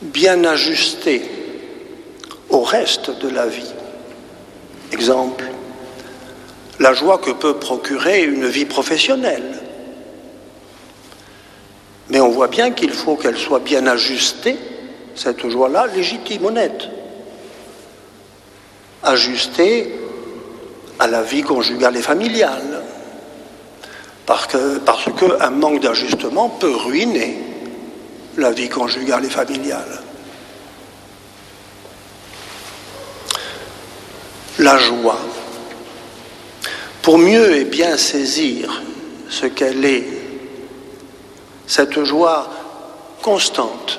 bien ajustée au reste de la vie. Exemple, la joie que peut procurer une vie professionnelle. Mais on voit bien qu'il faut qu'elle soit bien ajustée, cette joie-là, légitime, honnête. Ajustée à la vie conjugale et familiale. Parce qu'un manque d'ajustement peut ruiner la vie conjugale et familiale. La joie. Pour mieux et bien saisir ce qu'elle est, cette joie constante,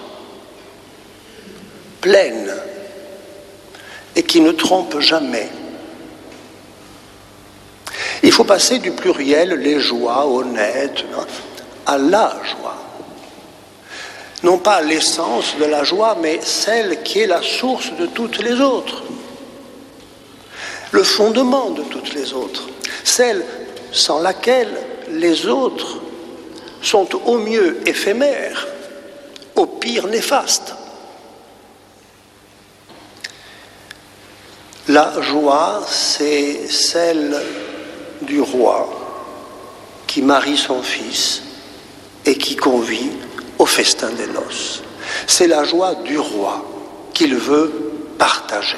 pleine et qui ne trompe jamais. Il faut passer du pluriel, les joies honnêtes, à la joie. Non pas l'essence de la joie, mais celle qui est la source de toutes les autres. Le fondement de toutes les autres. Celle sans laquelle les autres sont au mieux éphémères, au pire néfastes. La joie, c'est celle du roi qui marie son fils et qui convie au festin des noces. C'est la joie du roi qu'il veut partager.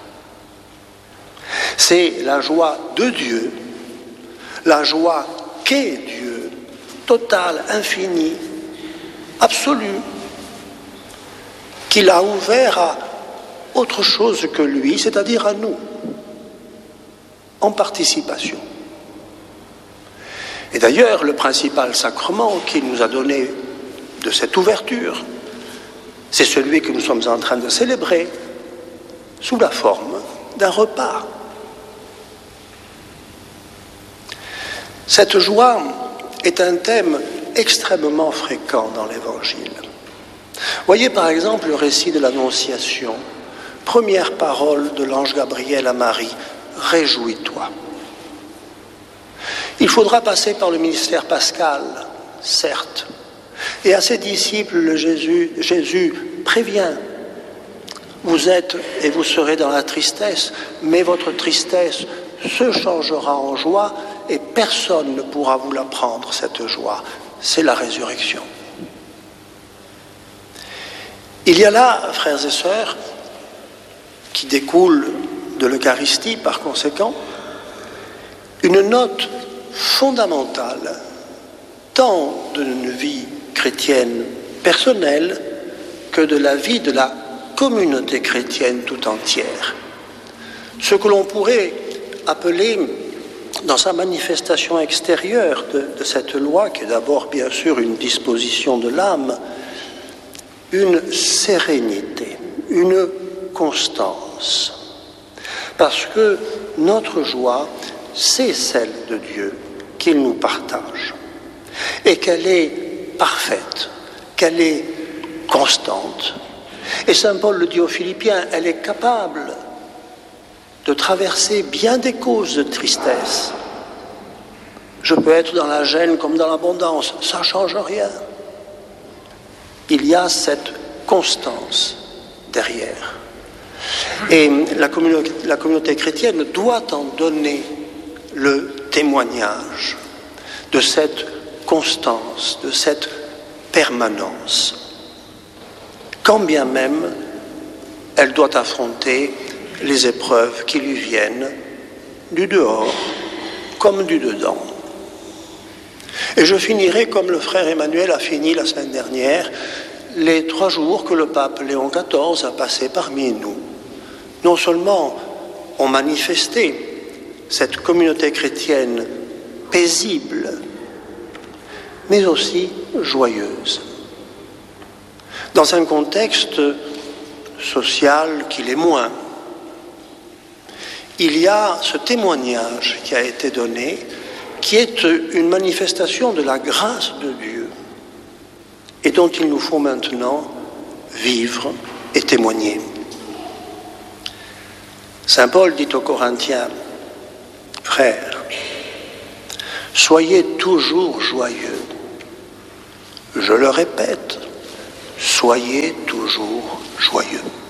C'est la joie de Dieu, la joie qu'est Dieu, totale, infinie, absolue, qu'il a ouvert à autre chose que lui, c'est-à-dire à nous, en participation. Et d'ailleurs, le principal sacrement qu'il nous a donné de cette ouverture, c'est celui que nous sommes en train de célébrer sous la forme d'un repas. Cette joie est un thème extrêmement fréquent dans l'Évangile. Voyez par exemple le récit de l'Annonciation, première parole de l'ange Gabriel à Marie, « Réjouis-toi ». Il faudra passer par le ministère pascal, certes, et à ses disciples, Jésus prévient. Vous êtes et vous serez dans la tristesse, mais votre tristesse se changera en joie et personne ne pourra vous la prendre, cette joie. C'est la résurrection. Il y a là, frères et sœurs, qui découle de l'Eucharistie par conséquent, une note fondamentale, tant d'une vie chrétienne personnelle que de la vie de la communauté chrétienne tout entière. Ce que l'on pourrait appeler, dans sa manifestation extérieure de cette loi, qui est d'abord bien sûr une disposition de l'âme, une sérénité, une constance. Parce que notre joie, c'est celle de Dieu qu'il nous partage. Et qu'elle est parfaite, qu'elle est constante. Et saint Paul le dit aux Philippiens, elle est capable de traverser bien des causes de tristesse. Je peux être dans la gêne comme dans l'abondance, ça ne change rien. Il y a cette constance derrière. Et la communauté chrétienne doit en donner le témoignage de cette constance, de cette permanence. Quand bien même elle doit affronter les épreuves qui lui viennent du dehors comme du dedans. Et je finirai comme le frère Emmanuel a fini la semaine dernière, les 3 jours que le pape Léon XIV a passés parmi nous. Non seulement ont manifesté cette communauté chrétienne paisible, mais aussi joyeuse. Dans un contexte social qui l'est moins, il y a ce témoignage qui a été donné, qui est une manifestation de la grâce de Dieu et dont il nous faut maintenant vivre et témoigner. Saint Paul dit aux Corinthiens, « Frères, soyez toujours joyeux. Je le répète, soyez soyez toujours joyeux.